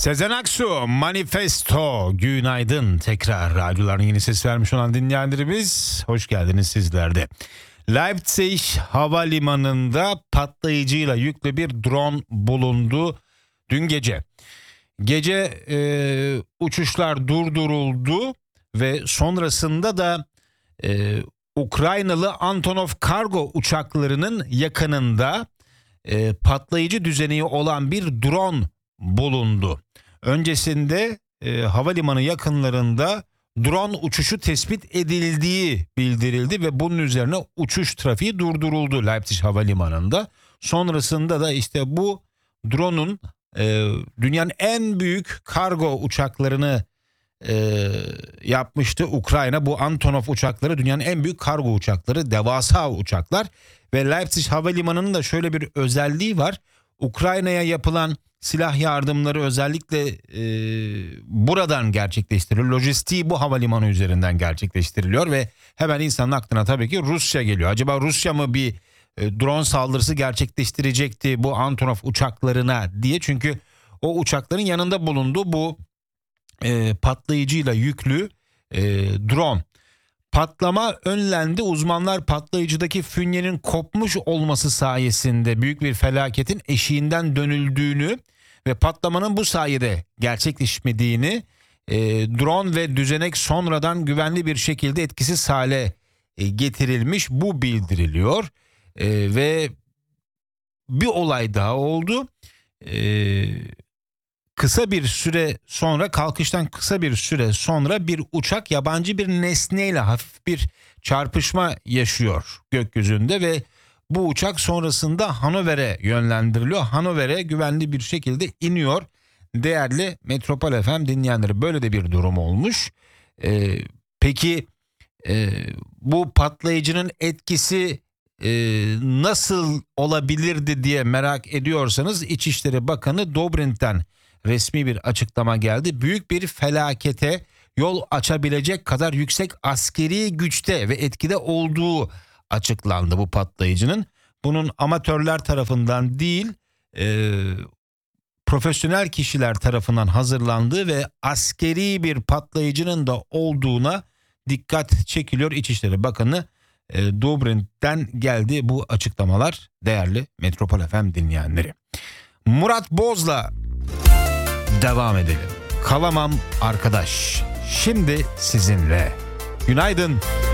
Sezen Aksu, Manifesto. Günaydın. Tekrar radyoların yeni ses vermiş olan dinleyenlerimiz, hoş geldiniz sizler de. Leipzig Havalimanı'nda patlayıcıyla yüklü bir drone bulundu dün gece. Gece uçuşlar durduruldu ve sonrasında da Ukraynalı Antonov kargo uçaklarının yakınında patlayıcı düzeneği olan bir drone bulundu. Öncesinde havalimanı yakınlarında drone uçuşu tespit edildiği bildirildi ve bunun üzerine uçuş trafiği durduruldu Leipzig Havalimanı'nda. Sonrasında da işte bu drone'un dünyanın en büyük kargo uçaklarını yapmıştı Ukrayna. Bu Antonov uçakları dünyanın en büyük kargo uçakları, devasa uçaklar ve Leipzig Havalimanı'nın da şöyle bir özelliği var. Ukrayna'ya yapılan silah yardımları özellikle buradan gerçekleştiriliyor. Lojistiği bu havalimanı üzerinden gerçekleştiriliyor ve hemen insanın aklına tabii ki Rusya geliyor. Acaba Rusya mı bir drone saldırısı gerçekleştirecekti bu Antonov uçaklarına diye. Çünkü o uçakların yanında bulunduğu bu patlayıcıyla yüklü drone. Patlama önlendi. Uzmanlar patlayıcıdaki fünyenin kopmuş olması sayesinde büyük bir felaketin eşiğinden dönüldüğünü ve patlamanın bu sayede gerçekleşmediğini, drone ve düzenek sonradan güvenli bir şekilde etkisiz hale getirilmiş, bu bildiriliyor. Ve bir olay daha oldu. Kalkıştan kısa bir süre sonra bir uçak yabancı bir nesneyle hafif bir çarpışma yaşıyor gökyüzünde ve bu uçak sonrasında Hannover'e yönlendiriliyor. Hannover'e güvenli bir şekilde iniyor. Değerli Metropol FM dinleyenleri, böyle de bir durum olmuş. Peki bu patlayıcının etkisi nasıl olabilirdi diye merak ediyorsanız, İçişleri Bakanı Dobrin'ten resmi bir açıklama geldi. Büyük bir felakete yol açabilecek kadar yüksek askeri güçte ve etkide olduğu açıklandı bu patlayıcının. Bunun amatörler tarafından değil, profesyonel kişiler tarafından hazırlandığı ve askeri bir patlayıcının da olduğuna dikkat çekiliyor. İçişleri Bakanı Dobrin'ten geldi bu açıklamalar, değerli Metropol FM dinleyenleri. Murat Boz'la devam edelim. Kalamam arkadaş. Şimdi sizinle. Günaydın.